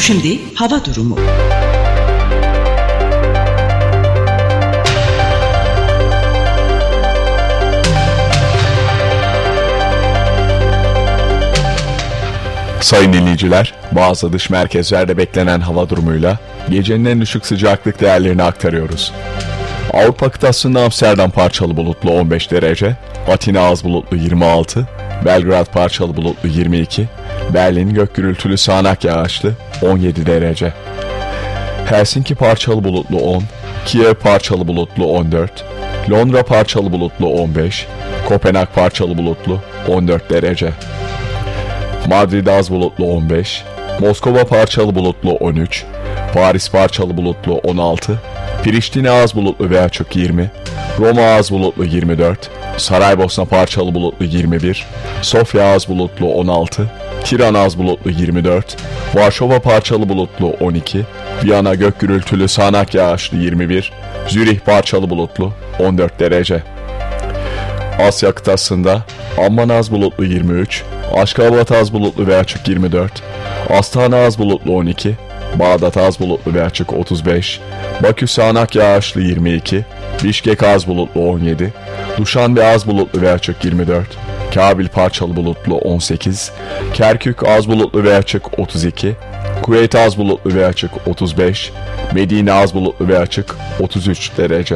Şimdi hava durumu. Sayın dinleyiciler, bazı dış merkezlerde beklenen hava durumuyla gecenin en düşük sıcaklık değerlerini aktarıyoruz. Avrupa kıtasında Amsterdam parçalı bulutlu 15 derece, Atina az bulutlu 26, Belgrad parçalı bulutlu 22, Berlin gök gürültülü sağanak yağışlı 17 derece. Helsinki parçalı bulutlu 10, Kiev parçalı bulutlu 14, Londra parçalı bulutlu 15, Kopenhag parçalı bulutlu 14 derece. Madrid az bulutlu 15, Moskova parçalı bulutlu 13, Paris parçalı bulutlu 16, Priştine az bulutlu ve açık 20, Roma az bulutlu 24, Saraybosna parçalı bulutlu 21, Sofya az bulutlu 16, Tiran az bulutlu 24, Varşova parçalı bulutlu 12, Viyana gök gürültülü sağanak yağışlı 21, Zürih parçalı bulutlu 14 derece. Asya kıtasında Amman az bulutlu 23, Aşkabat az bulutlu ve açık 24, Astana az bulutlu 12, Bağdat az bulutlu ve açık 35, Bakü sağanak yağışlı 22, Bişkek az bulutlu 17, Duşanbe az bulutlu ve açık 24, Kabil parçalı bulutlu 18, Kerkük az bulutlu ve açık 32, Kuveyt az bulutlu ve açık 35, Medine az bulutlu ve açık 33 derece.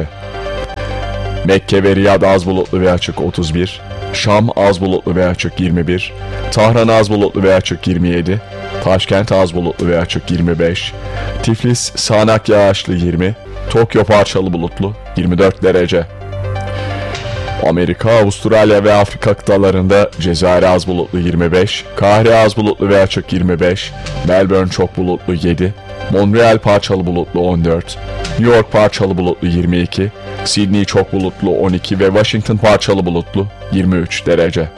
Mekke ve Riyad az bulutlu ve açık 31, Şam az bulutlu ve açık 21, Tahran az bulutlu ve açık 27, Taşkent az bulutlu ve açık 25, Tiflis sağanak yağışlı 20, Tokyo parçalı bulutlu 24 derece. Amerika, Avustralya ve Afrika kıtalarında Cezayir az bulutlu 25, Kahire az bulutlu ve açık 25, Melbourne çok bulutlu 7, Montreal parçalı bulutlu 14, New York parçalı bulutlu 22, Sydney çok bulutlu 12 ve Washington parçalı bulutlu 23 derece.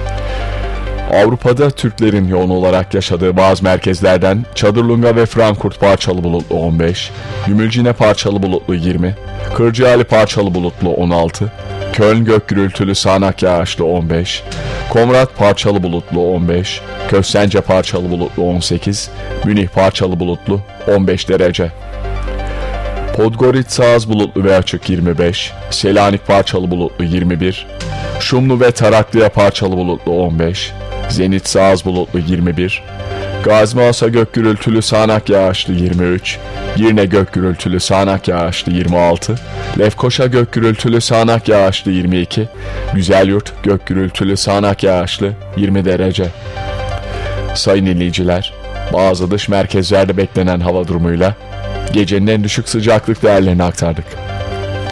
Avrupa'da Türklerin yoğun olarak yaşadığı bazı merkezlerden Çadırlunga ve Frankfurt parçalı bulutlu 15, Gümülcine parçalı bulutlu 20, Kırcaali parçalı bulutlu 16, Köln gök gürültülü sağanak yağışlı 15, Komrat parçalı bulutlu 15, Köstence parçalı bulutlu 18, Münih parçalı bulutlu 15 derece. Podgorica az bulutlu ve açık 25, Selanik parçalı bulutlu 21, Şumlu ve Taraklıya parçalı bulutlu 15, Zenitsa az bulutlu 21, Gazimaosa gök gürültülü sağanak yağışlı 23, Girne gök gürültülü sağanak yağışlı 26, Lefkoşa gök gürültülü sağanak yağışlı 22, Güzelyurt gök gürültülü sağanak yağışlı 20 derece. Sayın dinleyiciler, bazı dış merkezlerde beklenen hava durumuyla gecenin en düşük sıcaklık değerlerini aktardık.